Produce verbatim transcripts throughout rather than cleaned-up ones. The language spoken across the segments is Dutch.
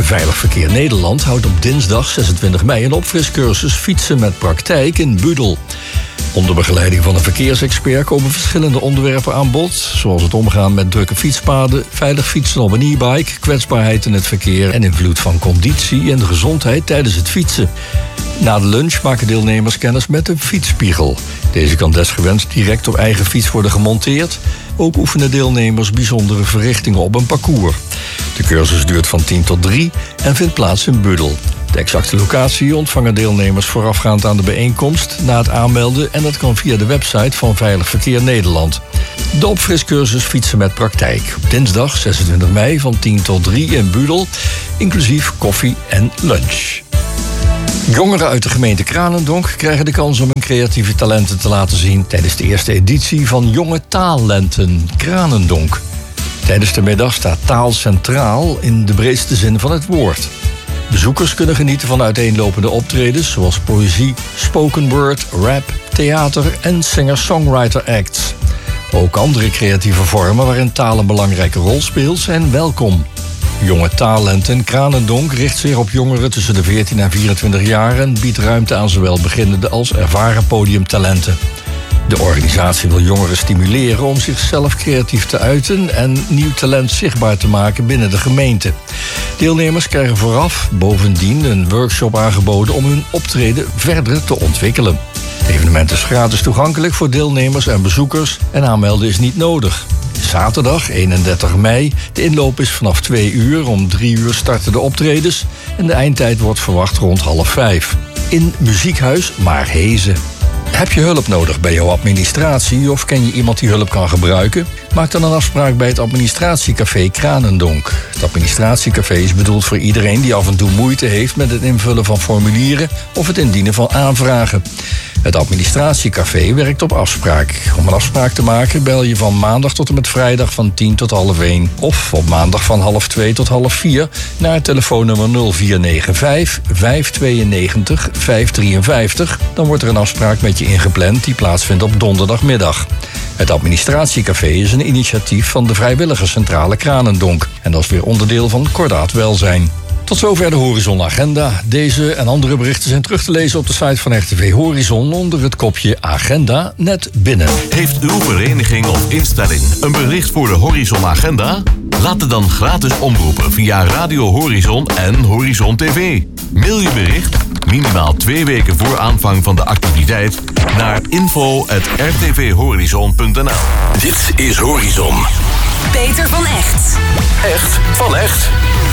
Veilig Verkeer Nederland houdt op dinsdag zesentwintig mei een opfriscursus fietsen met praktijk in Budel. Onder begeleiding van een verkeersexpert komen verschillende onderwerpen aan bod, zoals het omgaan met drukke fietspaden, veilig fietsen op een e-bike, kwetsbaarheid in het verkeer en invloed van conditie en gezondheid tijdens het fietsen. Na de lunch maken deelnemers kennis met een fietsspiegel. Deze kan desgewenst direct op eigen fiets worden gemonteerd. Ook oefenen deelnemers bijzondere verrichtingen op een parcours. De cursus duurt van tien tot drie en vindt plaats in Budel. De exacte locatie ontvangen deelnemers voorafgaand aan de bijeenkomst na het aanmelden en dat kan via de website van Veilig Verkeer Nederland. De opfriscursus fietsen met praktijk. Op dinsdag zesentwintig mei van tien tot drie in Budel, inclusief koffie en lunch. Jongeren uit de gemeente Kranendonk krijgen de kans om hun creatieve talenten te laten zien tijdens de eerste editie van Jonge Taallenten Kranendonk. Tijdens de middag staat taal centraal in de breedste zin van het woord. Bezoekers kunnen genieten van uiteenlopende optredens zoals poëzie, spoken word, rap, theater en singer-songwriter acts. Ook andere creatieve vormen waarin taal een belangrijke rol speelt zijn welkom. Jonge Taallenten Kranendonk richt zich op jongeren tussen de veertien en vierentwintig jaar en biedt ruimte aan zowel beginnende als ervaren podiumtalenten. De organisatie wil jongeren stimuleren om zichzelf creatief te uiten en nieuw talent zichtbaar te maken binnen de gemeente. Deelnemers krijgen vooraf bovendien een workshop aangeboden om hun optreden verder te ontwikkelen. Het evenement is gratis toegankelijk voor deelnemers en bezoekers en aanmelden is niet nodig. Zaterdag eenendertig mei, de inloop is vanaf twee uur, om drie uur starten de optredens en de eindtijd wordt verwacht rond half vijf. In Muziekhuis Maarhezen. Heb je hulp nodig bij jouw administratie of ken je iemand die hulp kan gebruiken? Maak dan een afspraak bij het administratiecafé Kranendonk. Het administratiecafé is bedoeld voor iedereen die af en toe moeite heeft met het invullen van formulieren of het indienen van aanvragen. Het administratiecafé werkt op afspraak. Om een afspraak te maken bel je van maandag tot en met vrijdag van tien tot half één. Of op maandag van half twee tot half vier naar het telefoonnummer nul vier negen vijf, vijf negen twee, vijf vijf drie. Dan wordt er een afspraak met je ingepland die plaatsvindt op donderdagmiddag. Het administratiecafé is een initiatief van de Vrijwilligerscentrale Kranendonk. En dat is weer onderdeel van Kordaat Welzijn. Tot zover de Horizon Agenda. Deze en andere berichten zijn terug te lezen op de site van R T V Horizon onder het kopje Agenda net binnen. Heeft uw vereniging of instelling een bericht voor de Horizon Agenda? Laat het dan gratis omroepen via Radio Horizon en Horizon T V. Mail je bericht minimaal twee weken voor aanvang van de activiteit naar info at r t v horizon punt n l. Dit is Horizon. Peter van Echt. Echt van echt.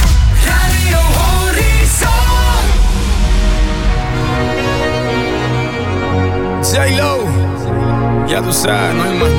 Radio Horizon. J-Lo, ya tú sabes, no hay más.